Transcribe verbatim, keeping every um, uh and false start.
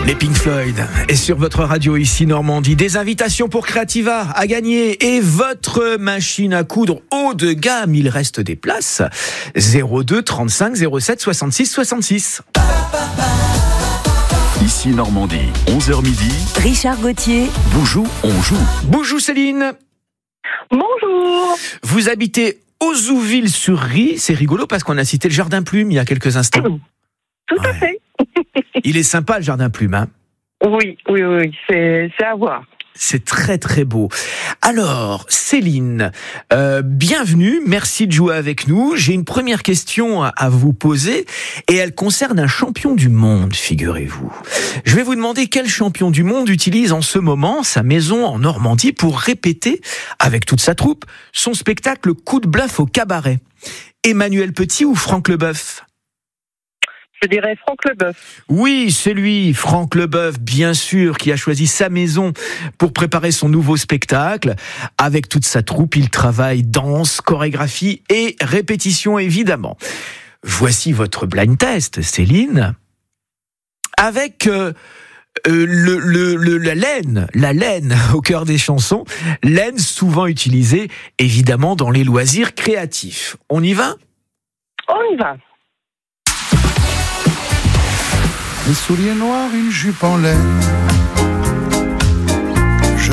Les Pink Floyd. Et sur votre radio ici Normandie, des invitations pour Creativa à gagner et votre machine à coudre haut de gamme. Il reste des places. zéro deux trente-cinq zéro sept soixante-six soixante-six. Ici Normandie, onze heures midi. Richard Gauthier. Boujou, on joue. Bonjour Céline. Bonjour. Vous habitez Auzouville-sur-Ry. C'est rigolo parce qu'on a cité le Jardin Plume il y a quelques instants. Tout à Ouais. fait. Il est sympa le Jardin Plume, hein. Oui, oui, oui, c'est, c'est à voir. C'est très très beau. Alors, Céline, euh, bienvenue, merci de jouer avec nous. J'ai une première question à, à vous poser et elle concerne un champion du monde, figurez-vous. Je vais vous demander quel champion du monde utilise en ce moment sa maison en Normandie pour répéter, avec toute sa troupe, son spectacle Coup de bluff au cabaret. Emmanuel Petit ou Franck Leboeuf ? Je dirais Franck Leboeuf. Oui, c'est lui, Franck Leboeuf, bien sûr, qui a choisi sa maison pour préparer son nouveau spectacle. Avec toute sa troupe, il travaille danse, chorégraphie et répétition, évidemment. Voici votre blind test, Céline. Avec euh, euh, le, le, le, la laine, la laine au cœur des chansons, laine souvent utilisée, évidemment, dans les loisirs créatifs. On y va ? On y va. Des souliers noirs, une jupe en laine,